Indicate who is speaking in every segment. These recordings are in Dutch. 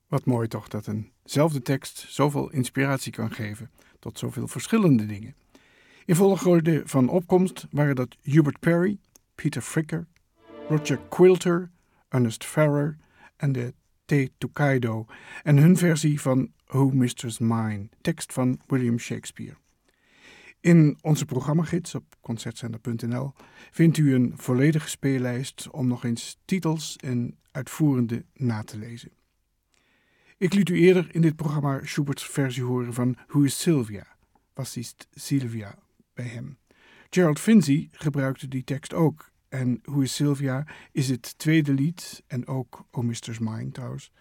Speaker 1: Wat mooi toch dat eenzelfde tekst zoveel inspiratie kan geven tot zoveel verschillende dingen. In volgorde van opkomst waren dat Hubert Parry, Peter Fricker, Roger Quilter, Ernest Farrer en de Te Tokaido en hun versie van Who Misters Mine, tekst van William Shakespeare. In onze programmagids op concertzender.nl vindt u een volledige speellijst om nog eens titels en uitvoerende na te lezen. Ik liet u eerder in dit programma Schubert's versie horen van Who is Sylvia? Was ist Sylvia bij hem? Gerald Finzi gebruikte die tekst ook en Who is Sylvia is het tweede lied en ook O Mister's Mine trouwens,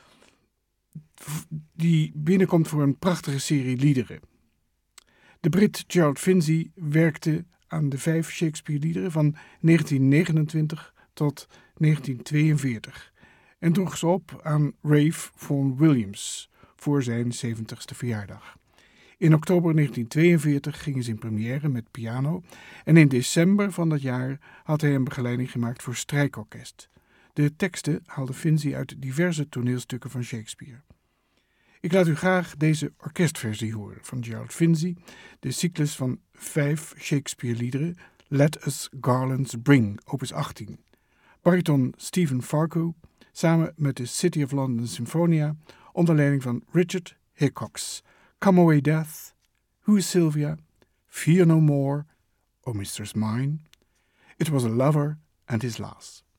Speaker 1: die binnenkomt voor een prachtige serie liederen. De Brit Gerald Finzi werkte aan de 5 Shakespeare-liederen van 1929 tot 1942 en droeg ze op aan Ralph Vaughan Williams voor zijn 70ste verjaardag. In oktober 1942 gingen ze in première met piano en in december van dat jaar had hij een begeleiding gemaakt voor strijkorkest. De teksten haalde Finzi uit diverse toneelstukken van Shakespeare. Ik laat u graag deze orkestversie horen van Gerald Finzi, de cyclus van 5 Shakespeare-liederen Let Us Garlands Bring, opus 18. Bariton Stephen Farquhar, samen met de City of London Symphonia, onder leiding van Richard Hickox. Come Away Death, Who is Sylvia, Fear No More, O Mister's Mine, It Was a Lover and His Lass.